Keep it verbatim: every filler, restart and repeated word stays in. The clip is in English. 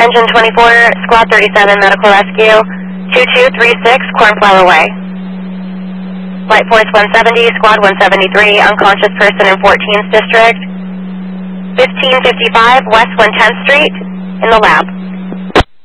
Engine twenty-four, Squad thirty-seven, Medical Rescue, two two three six, Cornflower Way. Light Force one seventy, Squad one seventy-three, unconscious person in fourteenth District, fifteen fifty-five West one tenth Street, in the lab.